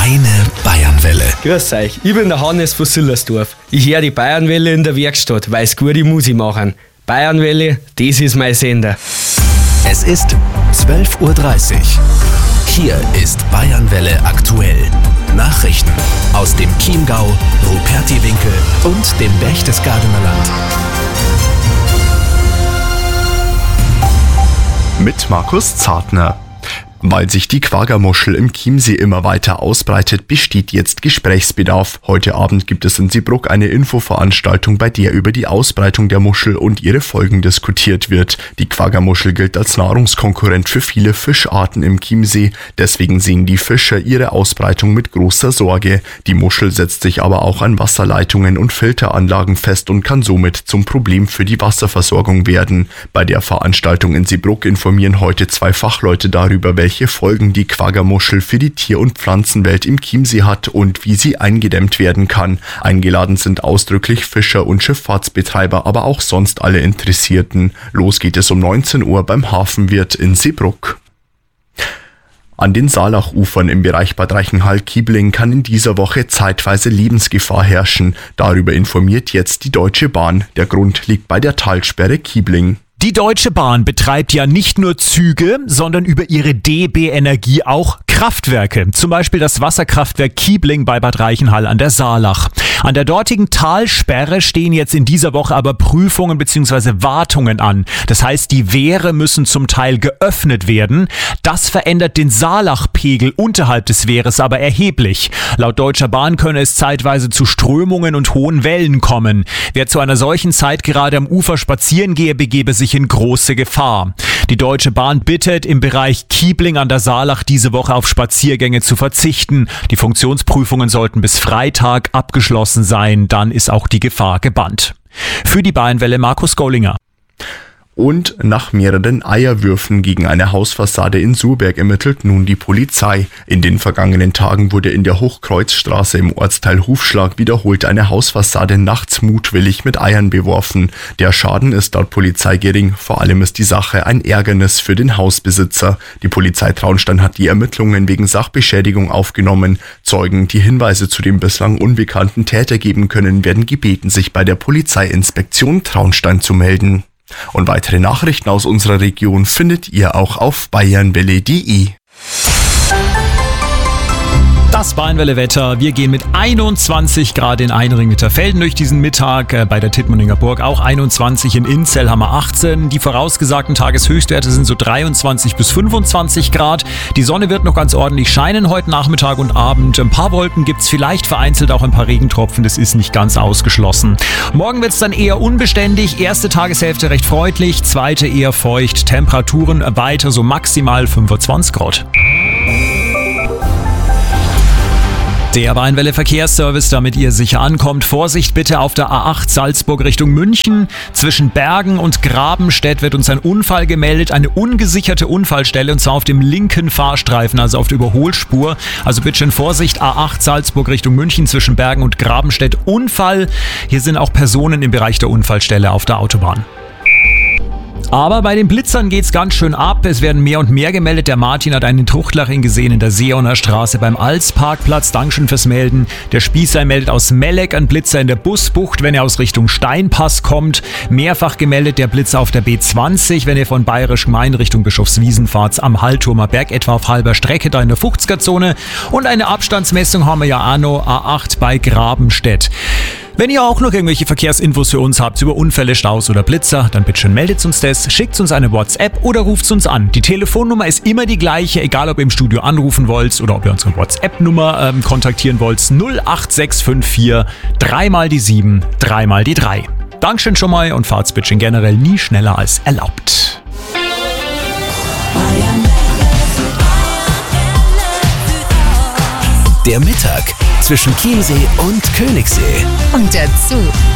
Meine Bayernwelle. Grüß euch, ich bin der Hannes von Sillersdorf. Ich höre die Bayernwelle in der Werkstatt, weil sie gute Musik machen. Bayernwelle, das ist mein Sender. Es ist 12:30 Uhr. Hier ist Bayernwelle aktuell. Nachrichten aus dem Chiemgau, Rupertiwinkel und dem Berchtesgadener Land. Mit Markus Zartner. Weil sich die Quaggermuschel im Chiemsee immer weiter ausbreitet, besteht jetzt Gesprächsbedarf. Heute Abend gibt es in Seebrugg eine Infoveranstaltung, bei der über die Ausbreitung der Muschel und ihre Folgen diskutiert wird. Die Quaggermuschel gilt als Nahrungskonkurrent für viele Fischarten im Chiemsee. Deswegen sehen die Fischer ihre Ausbreitung mit großer Sorge. Die Muschel setzt sich aber auch an Wasserleitungen und Filteranlagen fest und kann somit zum Problem für die Wasserversorgung werden. Bei der Veranstaltung in Seebrugg informieren heute 2 Fachleute darüber, welche Folgen die Quaggermuschel für die Tier- und Pflanzenwelt im Chiemsee hat und wie sie eingedämmt werden kann. Eingeladen sind ausdrücklich Fischer und Schifffahrtsbetreiber, aber auch sonst alle Interessierten. Los geht es um 19 Uhr beim Hafenwirt in Seebrugg. An den Saalachufern im Bereich Bad Reichenhall-Kiebling kann in dieser Woche zeitweise Lebensgefahr herrschen. Darüber informiert jetzt die Deutsche Bahn. Der Grund liegt bei der Talsperre Kiebling. Die Deutsche Bahn betreibt ja nicht nur Züge, sondern über ihre DB Energie auch Kraftwerke. Zum Beispiel das Wasserkraftwerk Kiebling bei Bad Reichenhall an der Saalach. An der dortigen Talsperre stehen jetzt in dieser Woche aber Prüfungen bzw. Wartungen an. Das heißt, die Wehre müssen zum Teil geöffnet werden. Das verändert den Saalachpegel unterhalb des Wehres aber erheblich. Laut Deutscher Bahn könne es zeitweise zu Strömungen und hohen Wellen kommen. Wer zu einer solchen Zeit gerade am Ufer spazieren gehe, begebe sich in große Gefahr. Die Deutsche Bahn bittet im Bereich Kiebling an der Saalach diese Woche auf Spaziergänge zu verzichten. Die Funktionsprüfungen sollten bis Freitag abgeschlossen sein, dann ist auch die Gefahr gebannt. Für die Bayernwelle Markus Gollinger. Und nach mehreren Eierwürfen gegen eine Hausfassade in Surberg ermittelt nun die Polizei. In den vergangenen Tagen wurde in der Hochkreuzstraße im Ortsteil Hufschlag wiederholt eine Hausfassade nachts mutwillig mit Eiern beworfen. Der Schaden ist laut Polizei gering, vor allem ist die Sache ein Ärgernis für den Hausbesitzer. Die Polizei Traunstein hat die Ermittlungen wegen Sachbeschädigung aufgenommen. Zeugen, die Hinweise zu dem bislang unbekannten Täter geben können, werden gebeten, sich bei der Polizeiinspektion Traunstein zu melden. Und weitere Nachrichten aus unserer Region findet ihr auch auf bayernwelle.de. Das Bayernwelle-Wetter. Wir gehen mit 21 Grad in Einring-Mitterfelden durch diesen Mittag. Bei der Tittmoninger Burg auch 21, in Inzell haben wir 18. Die vorausgesagten Tageshöchstwerte sind so 23 bis 25 Grad. Die Sonne wird noch ganz ordentlich scheinen heute Nachmittag und Abend. Ein paar Wolken gibt es, vielleicht vereinzelt auch ein paar Regentropfen. Das ist nicht ganz ausgeschlossen. Morgen wird es dann eher unbeständig. Erste Tageshälfte recht freundlich, zweite eher feucht. Temperaturen weiter so maximal 25 Grad. Der Bayernwelle Verkehrsservice, damit ihr sicher ankommt. Vorsicht bitte auf der A8 Salzburg Richtung München. Zwischen Bergen und Grabenstedt wird uns ein Unfall gemeldet. Eine ungesicherte Unfallstelle, und zwar auf dem linken Fahrstreifen, also auf der Überholspur. Also bitte schön Vorsicht, A8 Salzburg Richtung München zwischen Bergen und Grabenstedt. Unfall. Hier sind auch Personen im Bereich der Unfallstelle auf der Autobahn. Aber bei den Blitzern geht's ganz schön ab. Es werden mehr und mehr gemeldet. Der Martin hat einen Truchtlaching gesehen in der Seeoner Straße beim Alsparkplatz. Dankeschön fürs Melden. Der Spießer meldet aus Melleck einen Blitzer in der Busbucht, wenn er aus Richtung Steinpass kommt. Mehrfach gemeldet der Blitzer auf der B20, wenn ihr von Bayerisch Gmain Richtung Bischofswiesen fahrt, am Hallturmer Berg etwa auf halber Strecke, da in der 50er-Zone. Und eine Abstandsmessung haben wir ja auch noch, A8 bei Grabenstedt. Wenn ihr auch noch irgendwelche Verkehrsinfos für uns habt über Unfälle, Staus oder Blitzer, dann bitte schön meldet uns das, schickt uns eine WhatsApp oder ruft uns an. Die Telefonnummer ist immer die gleiche, egal ob ihr im Studio anrufen wollt oder ob ihr unsere WhatsApp-Nummer kontaktieren wollt. 08654 3 mal die 7, 3 mal die 3. Dankeschön schon mal und fahrt's bitte generell nie schneller als erlaubt. Der Mittag zwischen Chiemsee und Königssee. Und dazu